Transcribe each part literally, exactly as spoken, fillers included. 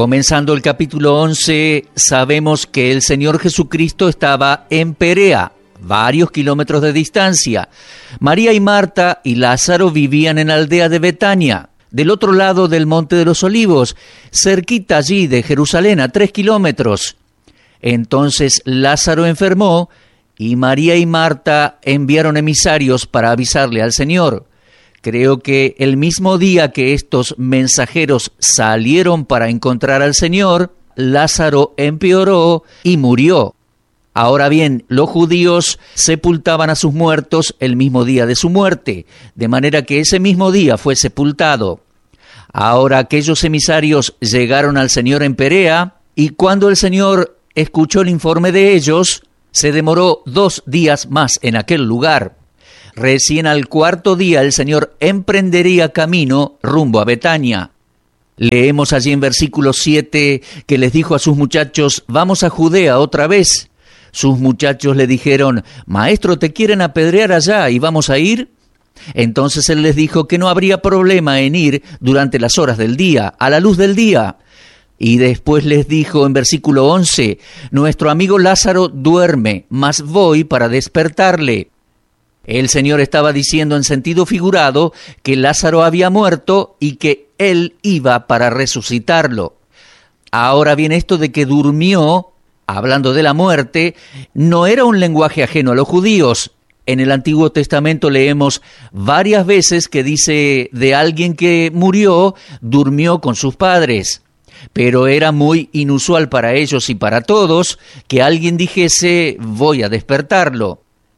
Comenzando el capítulo once, sabemos que el Señor Jesucristo estaba en Perea, varios kilómetros de distancia. María y Marta y Lázaro vivían en la aldea de Betania, del otro lado del Monte de los Olivos, cerquita allí de Jerusalén, a tres kilómetros. Entonces Lázaro enfermó y María y Marta enviaron emisarios para avisarle al Señor. Creo que el mismo día que estos mensajeros salieron para encontrar al Señor, Lázaro empeoró y murió. Ahora bien, los judíos sepultaban a sus muertos el mismo día de su muerte, de manera que ese mismo día fue sepultado. Ahora aquellos emisarios llegaron al Señor en Perea, y cuando el Señor escuchó el informe de ellos, se demoró dos días más en aquel lugar. Recién al cuarto día el Señor emprendería camino rumbo a Betania. Leemos allí en versículo siete que les dijo a sus muchachos: vamos a Judea otra vez. Sus muchachos le dijeron: Maestro, ¿te quieren apedrear allá y vamos a ir? Entonces él les dijo que no habría problema en ir durante las horas del día, a la luz del día. Y después les dijo en versículo once: nuestro amigo Lázaro duerme, mas voy para despertarle. El Señor estaba diciendo en sentido figurado que Lázaro había muerto y que él iba para resucitarlo. Ahora bien, esto de que durmió, hablando de la muerte, no era un lenguaje ajeno a los judíos. En el Antiguo Testamento leemos varias veces que dice de alguien que murió, durmió con sus padres. Pero era muy inusual para ellos y para todos que alguien dijese: voy a despertarlo.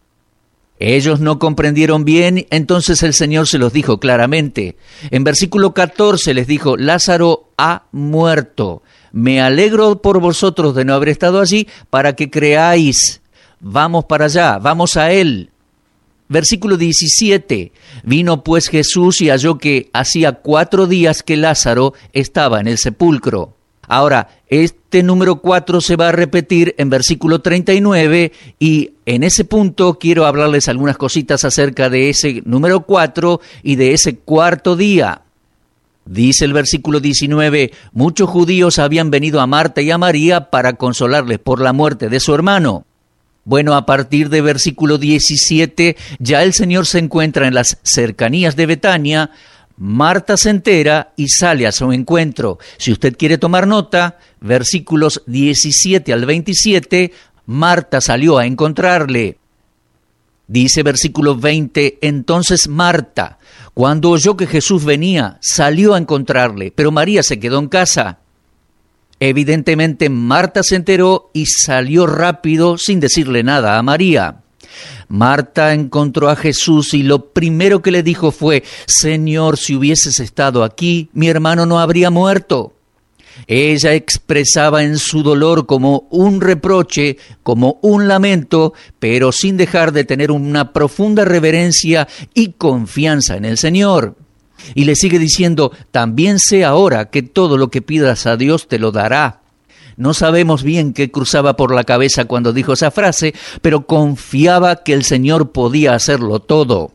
Ellos no comprendieron bien, entonces el Señor se los dijo claramente. En versículo catorce les dijo: Lázaro ha muerto. Me alegro por vosotros de no haber estado allí para que creáis. Vamos para allá, vamos a él. Versículo diecisiete. Vino pues Jesús y halló que hacía cuatro días que Lázaro estaba en el sepulcro. Ahora, este número cuatro se va a repetir en versículo treinta y nueve y en ese punto quiero hablarles algunas cositas acerca de ese número cuatro y de ese cuarto día. Dice el versículo diecinueve, muchos judíos habían venido a Marta y a María para consolarles por la muerte de su hermano. Bueno, a partir de versículo diecisiete, ya el Señor se encuentra en las cercanías de Betania. Marta se entera y sale a su encuentro. Si usted quiere tomar nota, versículos diecisiete al veintisiete, Marta salió a encontrarle. Dice versículo veinte, entonces Marta, cuando oyó que Jesús venía, salió a encontrarle, pero María se quedó en casa. Evidentemente Marta se enteró y salió rápido sin decirle nada a María. Marta encontró a Jesús y lo primero que le dijo fue: Señor, si hubieses estado aquí, mi hermano no habría muerto. Ella expresaba en su dolor como un reproche, como un lamento, pero sin dejar de tener una profunda reverencia y confianza en el Señor. Y le sigue diciendo: también sé ahora que todo lo que pidas a Dios te lo dará. No sabemos bien qué cruzaba por la cabeza cuando dijo esa frase, pero confiaba que el Señor podía hacerlo todo.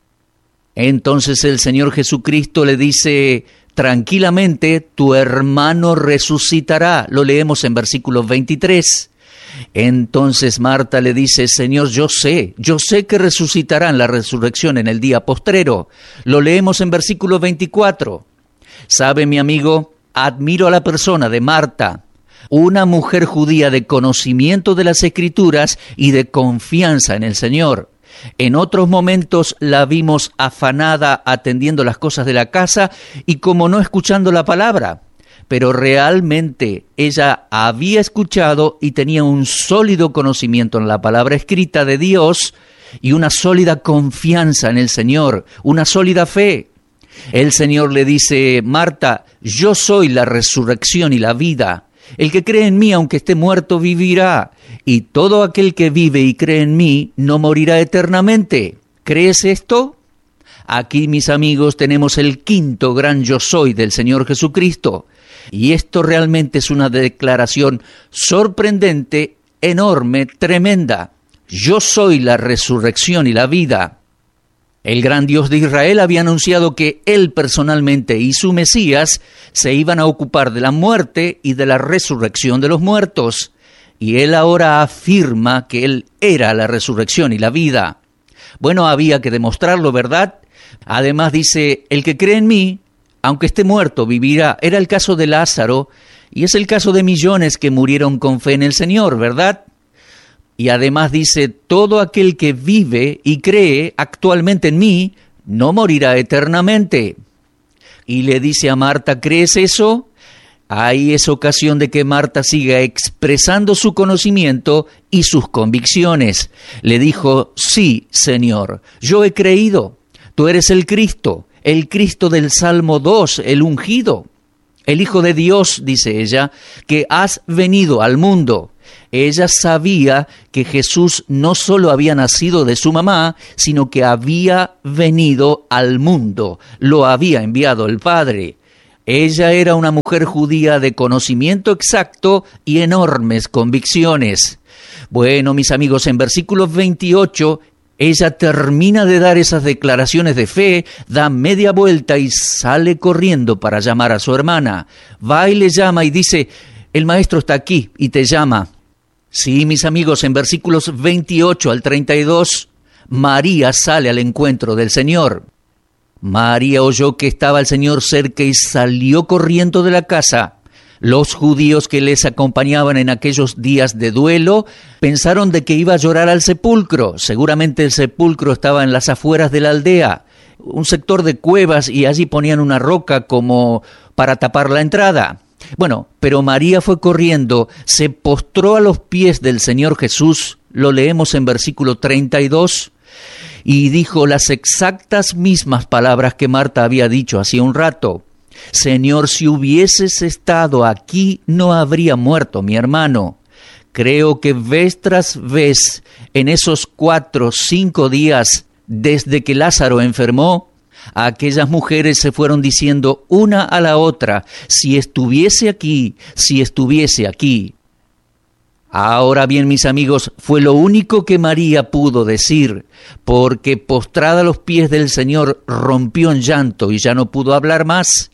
Entonces el Señor Jesucristo le dice tranquilamente: tu hermano resucitará. Lo leemos en versículo veintitrés. Entonces Marta le dice: Señor, yo sé, yo sé que resucitará en la resurrección en el día postrero. Lo leemos en versículo veinticuatro. ¿Sabe, mi amigo? Admiro a la persona de Marta, una mujer judía de conocimiento de las Escrituras y de confianza en el Señor. En otros momentos la vimos afanada atendiendo las cosas de la casa y como no escuchando la palabra. Pero realmente ella había escuchado y tenía un sólido conocimiento en la palabra escrita de Dios y una sólida confianza en el Señor, una sólida fe. El Señor le dice: Marta, yo soy la resurrección y la vida. El que cree en mí, aunque esté muerto, vivirá. Y todo aquel que vive y cree en mí, no morirá eternamente. ¿Crees esto? Aquí, mis amigos, tenemos el quinto gran yo soy del Señor Jesucristo. Y esto realmente es una declaración sorprendente, enorme, tremenda. Yo soy la resurrección y la vida. El gran Dios de Israel había anunciado que Él personalmente y su Mesías se iban a ocupar de la muerte y de la resurrección de los muertos. Y Él ahora afirma que Él era la resurrección y la vida. Bueno, había que demostrarlo, ¿verdad? Además dice, el que cree en mí, aunque esté muerto, vivirá. Era el caso de Lázaro y es el caso de millones que murieron con fe en el Señor, ¿verdad? Y además dice, todo aquel que vive y cree actualmente en mí, no morirá eternamente. Y le dice a Marta, ¿crees eso? Ahí es ocasión de que Marta siga expresando su conocimiento y sus convicciones. Le dijo, sí, Señor, yo he creído. Tú eres el Cristo, el Cristo del Salmo dos, el ungido. El Hijo de Dios, dice ella, que has venido al mundo. Ella sabía que Jesús no solo había nacido de su mamá, sino que había venido al mundo, lo había enviado el Padre. Ella era una mujer judía de conocimiento exacto y enormes convicciones. Bueno, mis amigos, en versículos veintiocho, ella termina de dar esas declaraciones de fe, da media vuelta y sale corriendo para llamar a su hermana. Va y le llama y dice, el maestro está aquí y te llama. Sí, mis amigos, en versículos veintiocho al treinta y dos, María sale al encuentro del Señor. María oyó que estaba el Señor cerca y salió corriendo de la casa. Los judíos que les acompañaban en aquellos días de duelo pensaron de que iba a llorar al sepulcro. Seguramente el sepulcro estaba en las afueras de la aldea, un sector de cuevas, y allí ponían una roca como para tapar la entrada. Bueno, pero María fue corriendo, se postró a los pies del Señor Jesús, lo leemos en versículo treinta y dos, y dijo las exactas mismas palabras que Marta había dicho hacía un rato. Señor, si hubieses estado aquí, no habría muerto mi hermano. Creo que vez tras vez, en esos cuatro, cinco días, desde que Lázaro enfermó, aquellas mujeres se fueron diciendo una a la otra, si estuviese aquí, si estuviese aquí. Ahora bien, mis amigos, fue lo único que María pudo decir, porque postrada a los pies del Señor rompió en llanto y ya no pudo hablar más.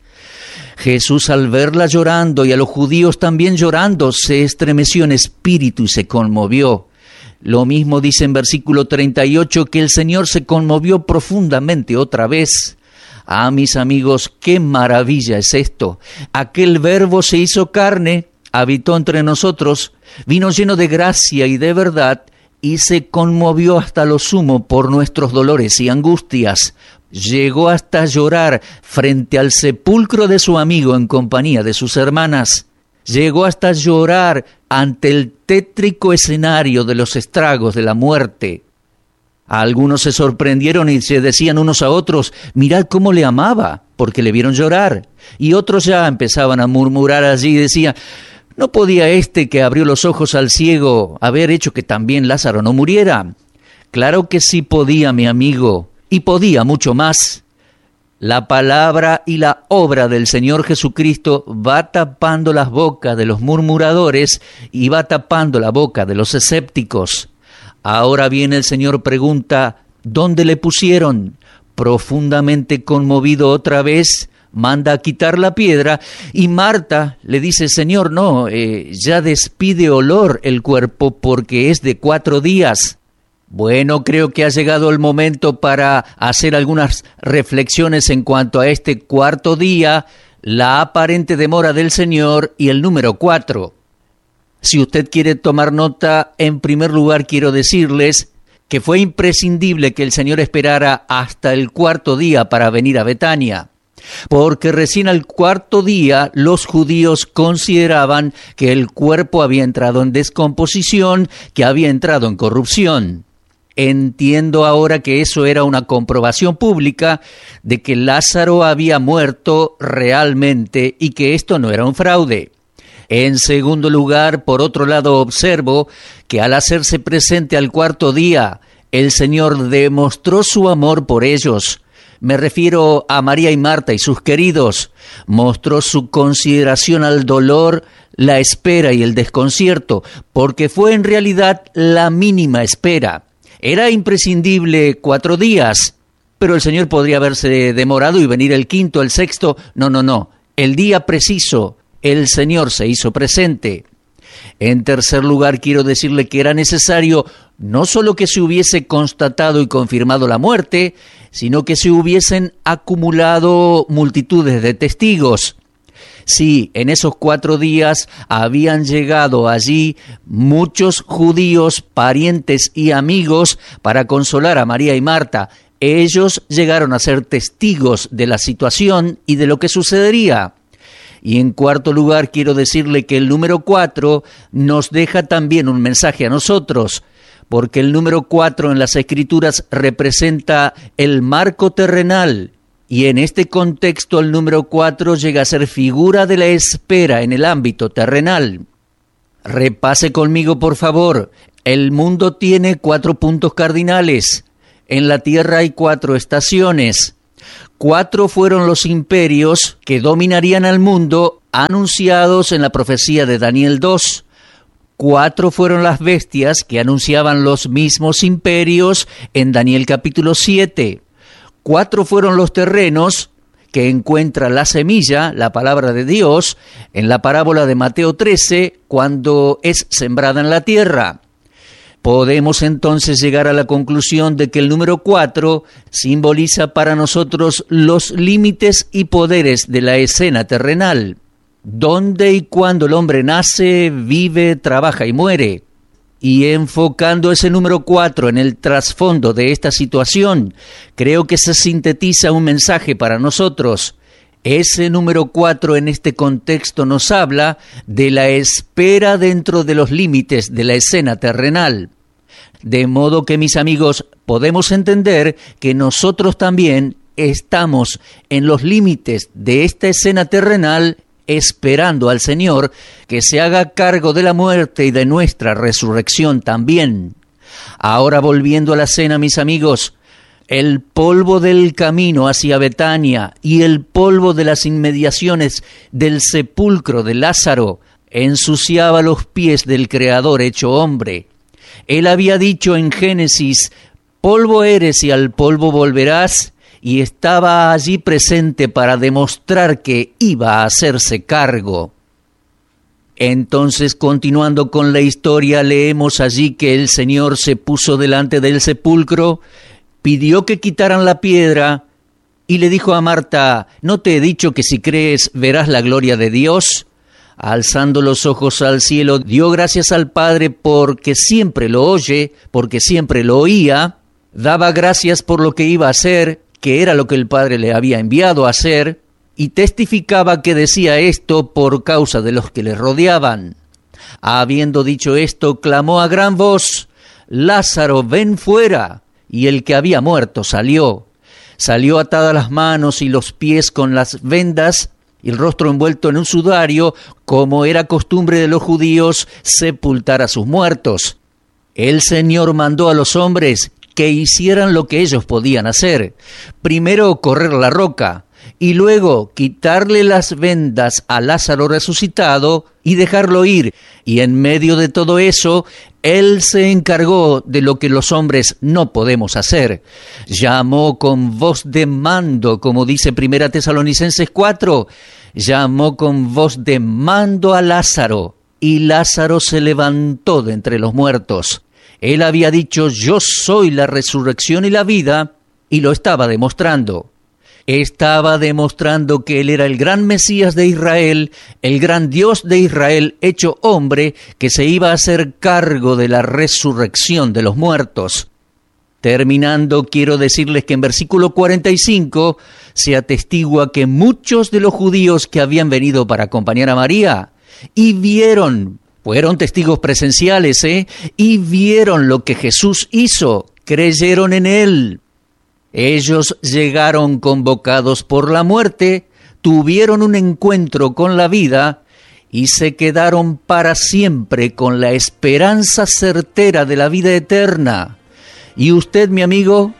Jesús, al verla llorando y a los judíos también llorando, se estremeció en espíritu y se conmovió. Lo mismo dice en versículo treinta y ocho que el Señor se conmovió profundamente otra vez. Ah, mis amigos, qué maravilla es esto. Aquel Verbo se hizo carne, habitó entre nosotros, vino lleno de gracia y de verdad, y se conmovió hasta lo sumo por nuestros dolores y angustias. Llegó hasta llorar frente al sepulcro de su amigo en compañía de sus hermanas. Llegó hasta llorar ante el tétrico escenario de los estragos de la muerte. Algunos se sorprendieron y se decían unos a otros, mirad cómo le amaba, porque le vieron llorar. Y otros ya empezaban a murmurar allí y decían, ¿no podía este que abrió los ojos al ciego haber hecho que también Lázaro no muriera? Claro que sí podía, mi amigo, y podía mucho más. La palabra y la obra del Señor Jesucristo va tapando las bocas de los murmuradores y va tapando la boca de los escépticos. Ahora bien, el Señor pregunta, ¿dónde le pusieron? Profundamente conmovido otra vez, manda a quitar la piedra y Marta le dice, Señor, no, eh, ya despide olor el cuerpo porque es de cuatro días. Bueno, creo que ha llegado el momento para hacer algunas reflexiones en cuanto a este cuarto día, la aparente demora del Señor y el número cuatro. Si usted quiere tomar nota, en primer lugar quiero decirles que fue imprescindible que el Señor esperara hasta el cuarto día para venir a Betania, porque recién al cuarto día los judíos consideraban que el cuerpo había entrado en descomposición, que había entrado en corrupción. Entiendo ahora que eso era una comprobación pública de que Lázaro había muerto realmente y que esto no era un fraude. En segundo lugar, por otro lado, observo que al hacerse presente al cuarto día, el Señor demostró su amor por ellos. Me refiero a María y Marta y sus queridos. Mostró su consideración al dolor, la espera y el desconcierto, porque fue en realidad la mínima espera. Era imprescindible cuatro días, pero el Señor podría haberse demorado y venir el quinto, el sexto. No, no, no. El día preciso, el Señor se hizo presente. En tercer lugar, quiero decirle que era necesario no solo que se hubiese constatado y confirmado la muerte, sino que se hubiesen acumulado multitudes de testigos. Sí, en esos cuatro días habían llegado allí muchos judíos, parientes y amigos para consolar a María y Marta. Ellos llegaron a ser testigos de la situación y de lo que sucedería. Y en cuarto lugar, quiero decirle que el número cuatro nos deja también un mensaje a nosotros, porque el número cuatro en las Escrituras representa el marco terrenal, y en este contexto el número cuatro llega a ser figura de la espera en el ámbito terrenal. Repase conmigo, por favor. El mundo tiene cuatro puntos cardinales. En la tierra hay cuatro estaciones. Cuatro fueron los imperios que dominarían al mundo anunciados en la profecía de Daniel dos. Cuatro fueron las bestias que anunciaban los mismos imperios en Daniel capítulo siete. Cuatro fueron los terrenos que encuentra la semilla, la palabra de Dios, en la parábola de Mateo trece, cuando es sembrada en la tierra. Podemos entonces llegar a la conclusión de que el número cuatro simboliza para nosotros los límites y poderes de la escena terrenal. Dónde y cuándo el hombre nace, vive, trabaja y muere. Y enfocando ese número cuatro en el trasfondo de esta situación, creo que se sintetiza un mensaje para nosotros. Ese número cuatro en este contexto nos habla de la espera dentro de los límites de la escena terrenal. De modo que, mis amigos, podemos entender que nosotros también estamos en los límites de esta escena terrenal, esperando al Señor que se haga cargo de la muerte y de nuestra resurrección también. Ahora, volviendo a la cena, mis amigos, el polvo del camino hacia Betania y el polvo de las inmediaciones del sepulcro de Lázaro ensuciaba los pies del Creador hecho hombre. Él había dicho en Génesis: polvo eres y al polvo volverás, y estaba allí presente para demostrar que iba a hacerse cargo. Entonces, continuando con la historia, leemos allí que el Señor se puso delante del sepulcro, pidió que quitaran la piedra y le dijo a Marta: ¿no te he dicho que si crees verás la gloria de Dios? Alzando los ojos al cielo, dio gracias al Padre porque siempre lo oye, porque siempre lo oía, daba gracias por lo que iba a hacer, que era lo que el Padre le había enviado a hacer, y testificaba que decía esto por causa de los que le rodeaban. Habiendo dicho esto, clamó a gran voz: Lázaro, ven fuera. Y el que había muerto salió. Salió atadas las manos y los pies con las vendas, y el rostro envuelto en un sudario, como era costumbre de los judíos sepultar a sus muertos. El Señor mandó a los hombres que hicieran lo que ellos podían hacer. Primero correr la roca, y luego quitarle las vendas a Lázaro resucitado y dejarlo ir. Y en medio de todo eso, Él se encargó de lo que los hombres no podemos hacer. Llamó con voz de mando, como dice Primera Tesalonicenses cuatro, llamó con voz de mando a Lázaro, y Lázaro se levantó de entre los muertos. Él había dicho: yo soy la resurrección y la vida, y lo estaba demostrando. Estaba demostrando que Él era el gran Mesías de Israel, el gran Dios de Israel hecho hombre, que se iba a hacer cargo de la resurrección de los muertos. Terminando, quiero decirles que en versículo cuarenta y cinco se atestigua que muchos de los judíos que habían venido para acompañar a María y vieron, fueron testigos presenciales, ¿eh? y vieron lo que Jesús hizo, creyeron en Él. Ellos llegaron convocados por la muerte, tuvieron un encuentro con la vida y se quedaron para siempre con la esperanza certera de la vida eterna. ¿Y usted, mi amigo?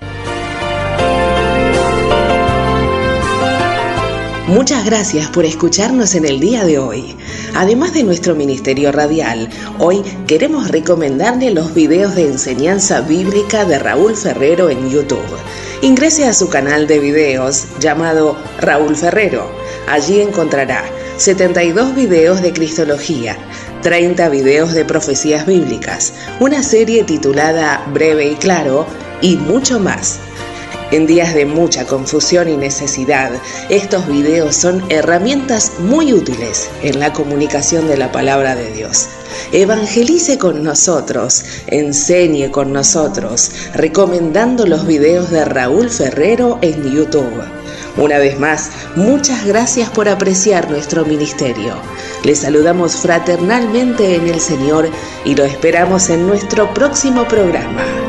Muchas gracias por escucharnos en el día de hoy. Además de nuestro ministerio radial, hoy queremos recomendarle los videos de enseñanza bíblica de Raúl Ferrero en YouTube. Ingrese a su canal de videos llamado Raúl Ferrero. Allí encontrará setenta y dos videos de Cristología, treinta videos de profecías bíblicas, una serie titulada Breve y Claro y mucho más. En días de mucha confusión y necesidad, estos videos son herramientas muy útiles en la comunicación de la palabra de Dios. Evangelice con nosotros, enseñe con nosotros, recomendando los videos de Raúl Ferrero en YouTube. Una vez más, muchas gracias por apreciar nuestro ministerio. Les saludamos fraternalmente en el Señor y lo esperamos en nuestro próximo programa.